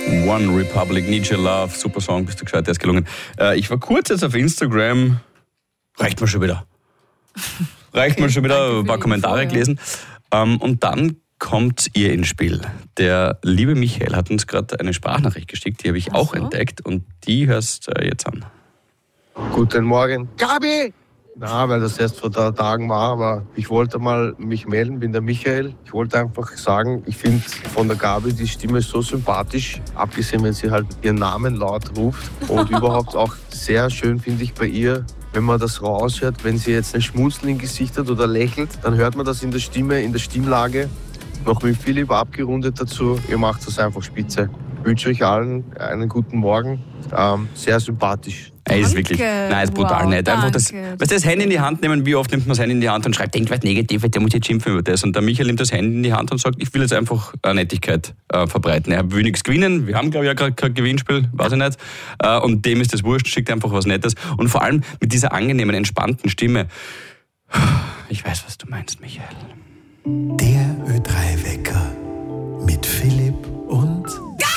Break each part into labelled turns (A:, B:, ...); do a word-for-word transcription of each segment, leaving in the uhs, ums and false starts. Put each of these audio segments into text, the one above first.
A: One Republic, Need Your Love, super Song, bist du gescheit, der ist gelungen. Äh, ich war kurz jetzt auf Instagram, reicht mir schon wieder. Reicht mir schon wieder, ein paar Kommentare Info, gelesen. Ja. Ähm, und dann kommt ihr ins Spiel. Der liebe Michael hat uns gerade eine Sprachnachricht geschickt, die habe ich Ach auch so. entdeckt und die hörst du jetzt an.
B: Guten Morgen. Gabi! Na, weil das erst vor drei Tagen war, aber ich wollte mal mich melden, bin der Michael. Ich wollte einfach sagen, ich finde von der Gabi die Stimme so sympathisch, abgesehen, wenn sie halt ihren Namen laut ruft. Und überhaupt auch sehr schön finde ich bei ihr, wenn man das raushört, wenn sie jetzt ein Schmunzeln im Gesicht hat oder lächelt, dann hört man das in der Stimme, in der Stimmlage. Noch mit Philipp abgerundet dazu. Ihr macht das einfach spitze. Ich wünsche euch allen einen guten Morgen. Ähm, sehr sympathisch.
A: Ey, ist wirklich, nein, ist brutal wow, nett. Einfach das, weißt du, das Handy in die Hand nehmen, wie oft nimmt man das Handy in die Hand und schreibt irgendwas Negatives, der muss jetzt schimpfen über das. Und der Michael nimmt das Handy in die Hand und sagt, ich will jetzt einfach äh, Nettigkeit äh, verbreiten. Er will nichts gewinnen, wir haben glaube ich ja gerade kein Gewinnspiel, weiß ich nicht. Äh, und dem ist das wurscht, schickt einfach was Nettes. Und vor allem mit dieser angenehmen, entspannten Stimme. Ich weiß, was du meinst, Michael.
C: Der Ö drei Wecker mit Philipp und...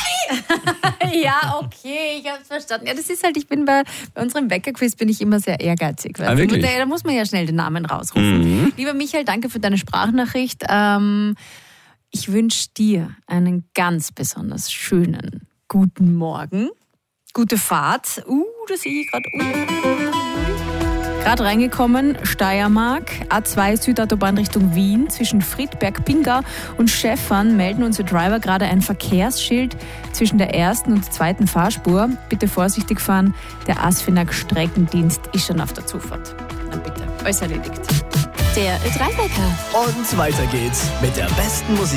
D: Ja, okay, ich hab's verstanden. Ja, das ist halt, ich bin bei, bei unserem Weckerquiz bin ich immer sehr ehrgeizig.
A: Ah, wirklich?
D: Da, da muss man ja schnell den Namen rausrufen. Mhm. Lieber Michael, danke für deine Sprachnachricht. Ähm, ich wünsche dir einen ganz besonders schönen guten Morgen. Gute Fahrt. Uh, das sehe ich gerade. Uh. Gerade reingekommen, Steiermark, A zwei Südautobahn Richtung Wien, zwischen Friedberg, Pingau und Schäffern melden unsere Driver gerade ein Verkehrsschild zwischen der ersten und zweiten Fahrspur. Bitte vorsichtig fahren, der Asfinag-Streckendienst ist schon auf der Zufahrt. Na bitte, alles erledigt.
E: Der Ö drei Wecker.
C: Und weiter geht's mit der besten Musik.